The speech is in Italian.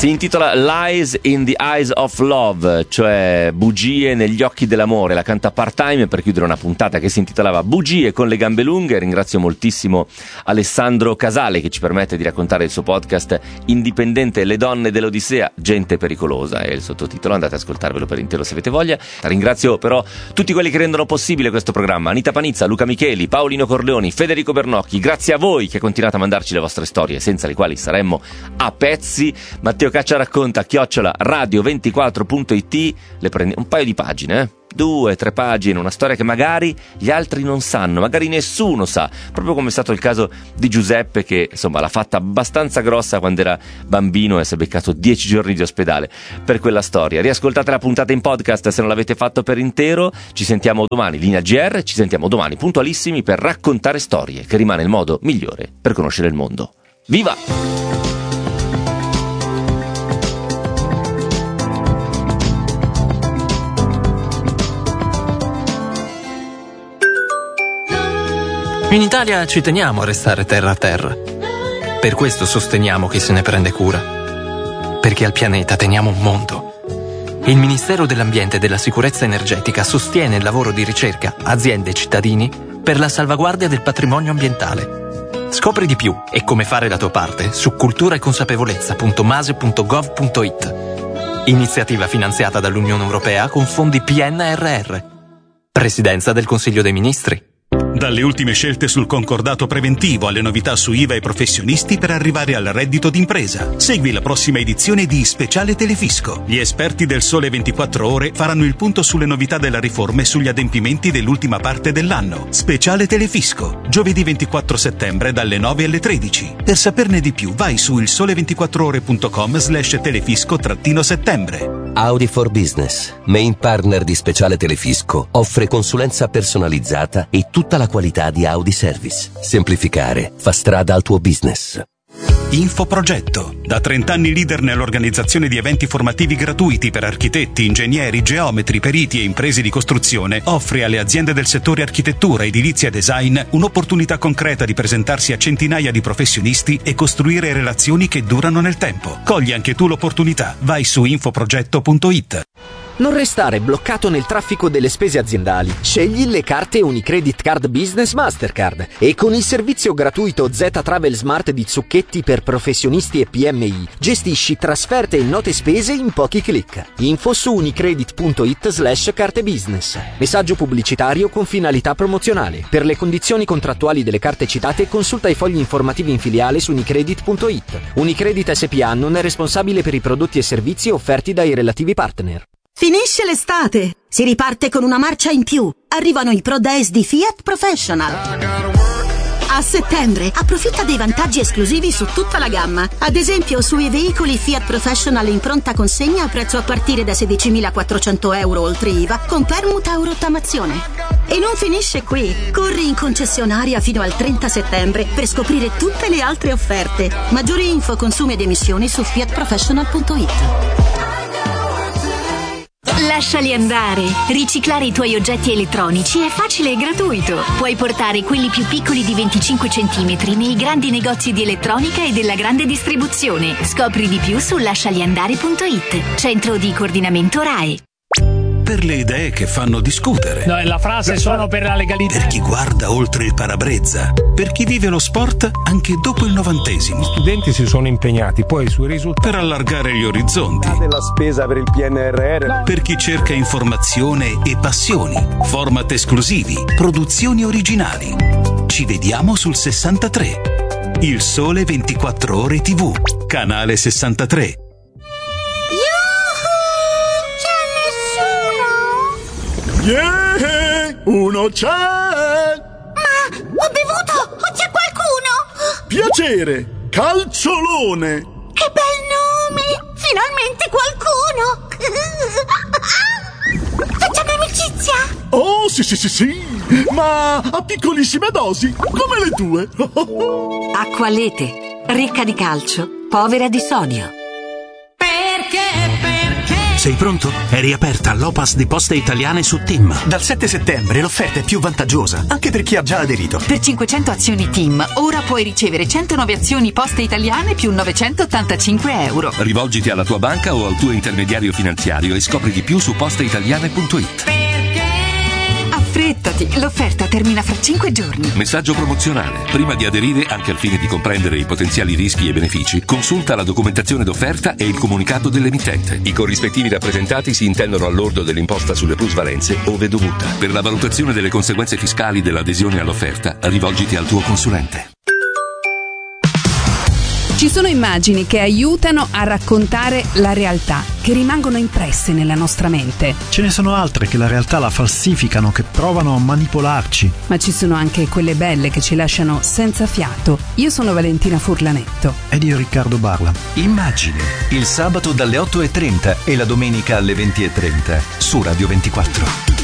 Si intitola Lies in the Eyes of Love, cioè bugie negli occhi dell'amore. La canta Part-Time per chiudere una puntata che si intitolava Bugie con le gambe lunghe. Ringrazio moltissimo Alessandro Casale che ci permette di raccontare il suo podcast indipendente Le donne dell'Odissea, gente pericolosa è il sottotitolo, andate ad ascoltarvelo per intero se avete voglia. Ringrazio però tutti quelli che rendono possibile questo programma: Anita Panizza, Luca Micheli, Paolino Corleoni, Federico Bernocchi. Grazie a voi che continuate a mandarci le vostre storie, senza le quali saremmo a pezzi. Matteo Caccia racconta @radio24.it, le prendi un paio di pagine, 2-3 pagine, una storia che magari gli altri non sanno, magari nessuno sa, proprio come è stato il caso di Giuseppe che insomma l'ha fatta abbastanza grossa quando era bambino e si è beccato 10 giorni di ospedale per quella storia. Riascoltate la puntata in podcast se non l'avete fatto per intero. Ci sentiamo domani, linea GR, ci sentiamo domani puntualissimi per raccontare storie, che rimane il modo migliore per conoscere il mondo. Viva! In Italia ci teniamo a restare terra a terra. Per questo sosteniamo chi se ne prende cura. Perché al pianeta teniamo un mondo. Il Ministero dell'Ambiente e della Sicurezza Energetica sostiene il lavoro di ricerca, aziende e cittadini per la salvaguardia del patrimonio ambientale. Scopri di più e come fare la tua parte su culturaeconsapevolezza.mase.gov.it. Iniziativa finanziata dall'Unione Europea con fondi PNRR. Presidenza del Consiglio dei Ministri. Dalle ultime scelte sul concordato preventivo alle novità su IVA e professionisti per arrivare al reddito d'impresa. Segui la prossima edizione di Speciale Telefisco. Gli esperti del Sole 24 Ore faranno il punto sulle novità della riforma e sugli adempimenti dell'ultima parte dell'anno. Speciale Telefisco, giovedì 24 settembre dalle 9 alle 13. Per saperne di più vai su ilsole24ore.com/telefisco-settembre. Audi for Business, main partner di Speciale Telefisco, offre consulenza personalizzata e tutta la qualità di Audi Service. Semplificare fa strada al tuo business. Infoprogetto, da 30 anni leader nell'organizzazione di eventi formativi gratuiti per architetti, ingegneri, geometri, periti e imprese di costruzione, offre alle aziende del settore architettura, edilizia e design un'opportunità concreta di presentarsi a centinaia di professionisti e costruire relazioni che durano nel tempo. Cogli anche tu l'opportunità. Vai su infoprogetto.it. Non restare bloccato nel traffico delle spese aziendali. Scegli le carte Unicredit Card Business Mastercard e con il servizio gratuito Z Travel Smart di Zucchetti per professionisti e PMI gestisci trasferte e note spese in pochi clic. Info su unicredit.it/carte business. Messaggio pubblicitario con finalità promozionale. Per le condizioni contrattuali delle carte citate consulta i fogli informativi in filiale su unicredit.it. Unicredit SPA non è responsabile per i prodotti e servizi offerti dai relativi partner. Finisce l'estate, si riparte con una marcia in più. Arrivano i Pro Days di Fiat Professional. A settembre approfitta dei vantaggi esclusivi su tutta la gamma. Ad esempio sui veicoli Fiat Professional in pronta consegna a prezzo a partire da 16.400 euro oltre IVA con permuta o rottamazione. E non finisce qui. Corri in concessionaria fino al 30 settembre per scoprire tutte le altre offerte. Maggiori info, consumi ed emissioni su fiatprofessional.it. Lasciali andare. Riciclare i tuoi oggetti elettronici è facile e gratuito. Puoi portare quelli più piccoli di 25 cm nei grandi negozi di elettronica e della grande distribuzione. Scopri di più su lascialiandare.it. Centro di coordinamento RAI. Per le idee che fanno discutere. No, la frase sono per la legalità. Per chi guarda oltre il parabrezza. Per chi vive lo sport anche dopo il 90°. Gli studenti si sono impegnati poi sui risultati. Per allargare gli orizzonti. Della spesa per il PNRR. Per chi cerca informazione e passioni. Format esclusivi. Produzioni originali. Ci vediamo sul 63. Il Sole 24 Ore TV. Canale 63. Yeah! Uno c'è! Ma ho bevuto! O c'è qualcuno? Piacere! Calciolone! Che bel nome! Finalmente qualcuno! Facciamo amicizia! Oh, sì! Ma a piccolissime dosi, come le tue! Acqua Lete, ricca di calcio, povera di sodio. Perché Sei pronto? È riaperta l'Opas di Poste Italiane su TIM. Dal 7 settembre l'offerta è più vantaggiosa, anche per chi ha già aderito. Per 500 azioni TIM, ora puoi ricevere 109 azioni Poste Italiane più 985 euro. Rivolgiti alla tua banca o al tuo intermediario finanziario e scopri di più su posteitaliane.it. Affrettati, l'offerta termina fra 5 giorni. Messaggio promozionale. Prima di aderire, anche al fine di comprendere i potenziali rischi e benefici, consulta la documentazione d'offerta e il comunicato dell'emittente. I corrispettivi rappresentati si intendono al lordo dell'imposta sulle plusvalenze ove dovuta. Per la valutazione delle conseguenze fiscali dell'adesione all'offerta, rivolgiti al tuo consulente. Ci sono immagini che aiutano a raccontare la realtà, che rimangono impresse nella nostra mente. Ce ne sono altre che la realtà la falsificano, che provano a manipolarci. Ma ci sono anche quelle belle che ci lasciano senza fiato. Io sono Valentina Furlanetto. Ed io Riccardo Barla. Immagini, il sabato dalle 8:30 e la domenica alle 20:30 su Radio 24.